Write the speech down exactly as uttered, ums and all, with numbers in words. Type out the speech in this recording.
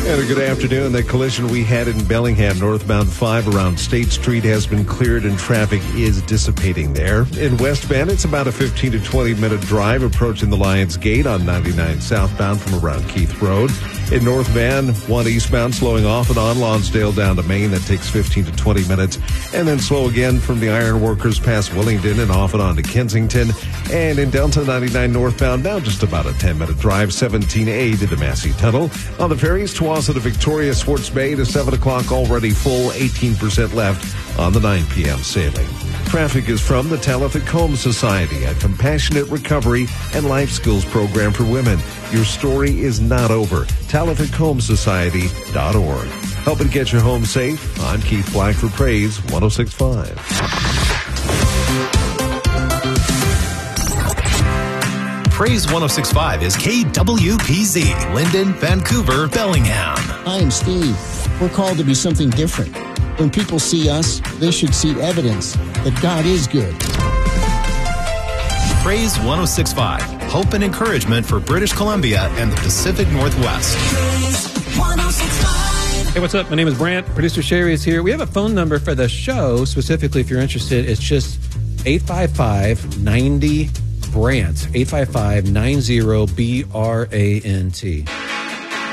And a good afternoon. The collision we had in Bellingham, northbound five around State Street, has been cleared and traffic is dissipating there. In West Bend, it's about a fifteen to twenty minute drive approaching the Lions Gate on ninety-nine southbound from around Keith Road. In North Van, one eastbound slowing off and on Lonsdale down to Maine. That takes fifteen to twenty minutes. And then slow again from the Iron Workers past Willingdon and off and on to Kensington. And in Delta ninety-nine northbound, now just about a ten minute drive, seventeen A to the Massey Tunnel. On the ferries, Tuwasa to Victoria, Swartz Bay to seven o'clock, already full, eighteen percent left on the nine p.m. sailing. Traffic is from the Talitha Combs Society, a compassionate recovery and life skills program for women. Your story is not over. Talitha Combs Society dot org. Helping get you home safe. I'm Keith Black for Praise one oh six point five. Praise one oh six point five is K W P Z, Linden, Vancouver, Bellingham. I'm Steve. We're called to be something different. When people see us, they should see evidence that God is good. Praise one oh six point five, hope and encouragement for British Columbia and the Pacific Northwest. Praise one oh six point five. Hey, what's up? My name is Brant. Producer Sherry is here. We have a phone number for the show. Specifically, if you're interested, it's just eight five five, nine zero, B R A N T. eight five five, nine zero, B R A N T.